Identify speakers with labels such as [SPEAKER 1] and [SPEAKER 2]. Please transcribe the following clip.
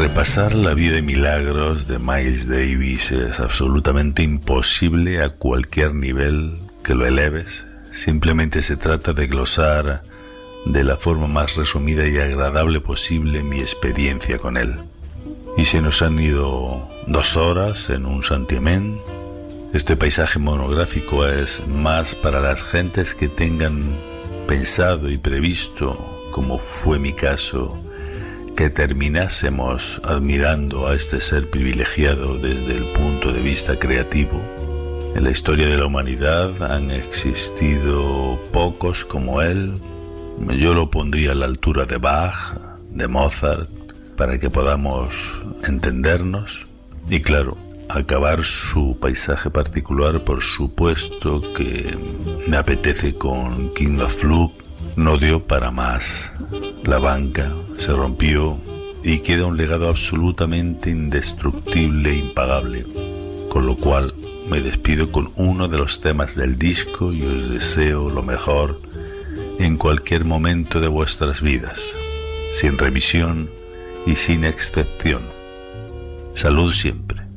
[SPEAKER 1] Repasar la vida y milagros de Miles Davis es absolutamente imposible a cualquier nivel que lo eleves. Simplemente se trata de glosar de la forma más resumida y agradable posible mi experiencia con él. Y se nos han ido 2 horas en un santiamén. Este paisaje monográfico es más para las gentes que tengan pensado y previsto, como fue mi caso, que terminásemos admirando a este ser privilegiado desde el punto de vista creativo. En la historia de la humanidad han existido pocos como él. Yo lo pondría a la altura de Bach, de Mozart, para que podamos entendernos. Y claro, acabar su paisaje particular, por supuesto que me apetece con King of Fluke. No dio para más. La banca se rompió y queda un legado absolutamente indestructible e impagable. Con lo cual me despido con uno de los temas del disco y os deseo lo mejor en cualquier momento de vuestras vidas, sin remisión y sin excepción. Salud siempre.